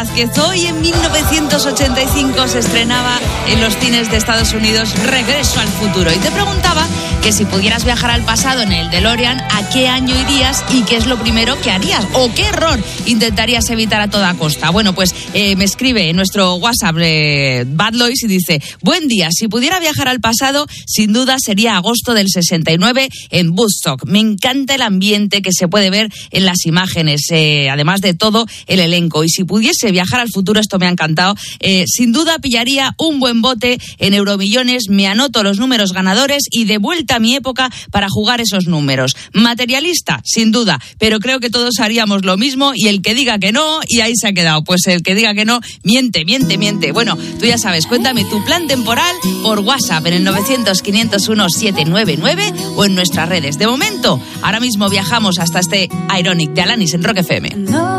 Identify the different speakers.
Speaker 1: Que hoy en 1985 se estrenaba en los cines de Estados Unidos Regreso al Futuro y te preguntaba que si pudieras viajar al pasado en el DeLorean, ¿a qué año irías y qué es lo primero que harías o qué error intentarías evitar a toda costa? Bueno, pues me escribe en nuestro WhatsApp Bad Lois y dice: buen día, si pudiera viajar al pasado, sin duda sería agosto del 69 en Woodstock. Me encanta el ambiente que se puede ver en las imágenes, además de todo el elenco, y si pudiese viajar al futuro, esto me ha encantado, sin duda pillaría un buen bote en Euromillones, me anoto los números ganadores y de vuelta a mi época para jugar esos números. Materialista, sin duda, pero creo que todos haríamos lo mismo y el que diga que no, y ahí se ha quedado, pues el que diga que no, miente. Bueno, tú ya sabes, cuéntame tu plan temporal por WhatsApp en el 900-501-799 o en nuestras redes. De momento, ahora mismo viajamos hasta este Ironic de Alanis en Rock FM.